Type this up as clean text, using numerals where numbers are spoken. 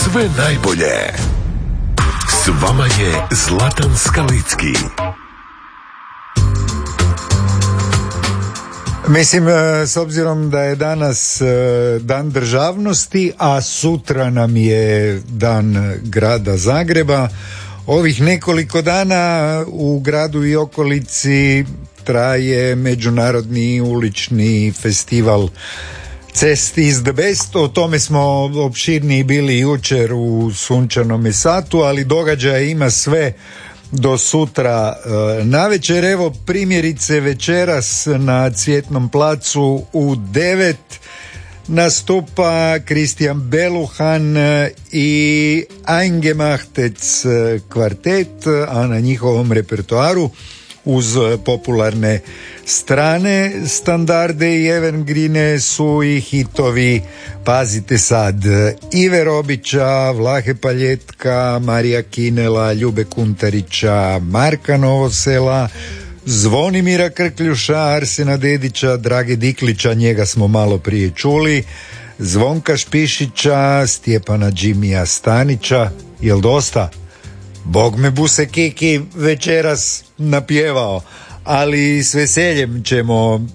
Sve najbolje. S vama je Zlatan Skalicki. Mislim, s obzirom da je danas dan državnosti, a sutra nam je dan grada Zagreba, ovih nekoliko dana u gradu i okolici traje međunarodni ulični festival Cest is the best. O tome smo opširniji bili jučer u sunčanome satu, ali događaja ima sve do sutra navečer. Evo primjerice večeras na Cvjetnom placu u 9 nastupa Kristijan Beluhan i Eingemachtec kvartet, a na njihovom repertoaru uz popularne strane standarde i evergrine su i hitovi, pazite sad, Ive Robića, Vlahe Paljetka, Marija Kinela, Ljube Kuntarića, Marka Novosela, Zvonimira Krkljuša, Arsena Dedića, Drage Diklića, njega smo malo prije čuli, Zvonka Špišića, Stjepana Džimija Stanića. Jel dosta? Bog me Buse Kiki večeras napjevao, ali s veseljem ćemo